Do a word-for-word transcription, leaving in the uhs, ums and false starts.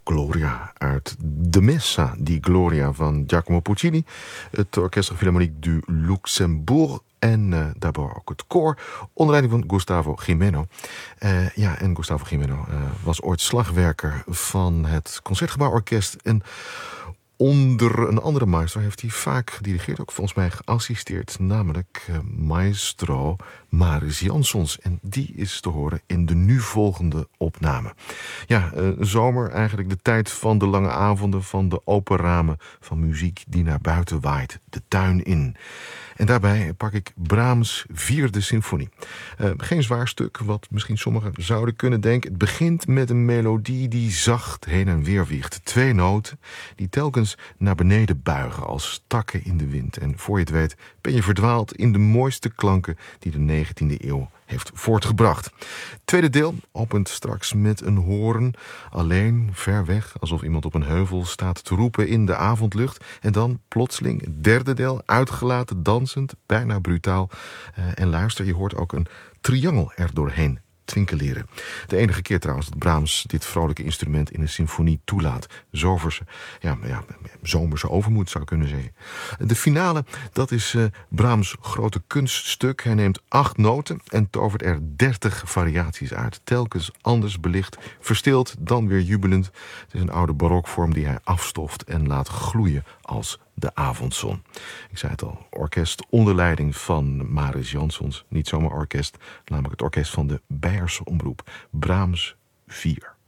Gloria uit de Messa di Gloria van Giacomo Puccini. Het Orchestre Philharmonique du Luxembourg. En uh, daarbij ook het koor onder leiding van Gustavo Gimeno. Uh, ja, en Gustavo Gimeno uh, was ooit slagwerker van het Concertgebouworkest. En onder een andere maestro heeft hij vaak gedirigeerd, ook volgens mij geassisteerd, namelijk uh, maestro Mariss Jansons. En die is te horen in de nu volgende opname. Ja, uh, zomer, eigenlijk de tijd van de lange avonden, van de open ramen, van muziek die naar buiten waait, de tuin in. En daarbij pak ik Brahms' vierde symfonie. Uh, geen zwaar stuk, wat misschien sommigen zouden kunnen denken. Het begint met een melodie die zacht heen en weer wiegt. Twee noten die telkens naar beneden buigen als takken in de wind. En voor je het weet ben je verdwaald in de mooiste klanken die de negentiende eeuw heeft voortgebracht. Tweede deel opent straks met een hoorn, alleen, ver weg, alsof iemand op een heuvel staat te roepen in de avondlucht. En dan plotseling het derde deel, uitgelaten, dansend, bijna brutaal. Uh, en luister, je hoort ook een triangel er doorheen twinkeleren. De enige keer trouwens dat Brahms dit vrolijke instrument in een symfonie toelaat. Zoverse, ja, ja, zomerse overmoed zou ik kunnen zeggen. De finale, dat is uh, Brahms' grote kunststuk. Hij neemt acht noten en tovert er dertig variaties uit. Telkens anders belicht, verstild, dan weer jubelend. Het is een oude barokvorm die hij afstoft en laat gloeien als de avondzon. Ik zei het al, orkest onder leiding van Mariss Jansons. Niet zomaar orkest, namelijk het orkest van de Beierse Omroep. Brahms vier.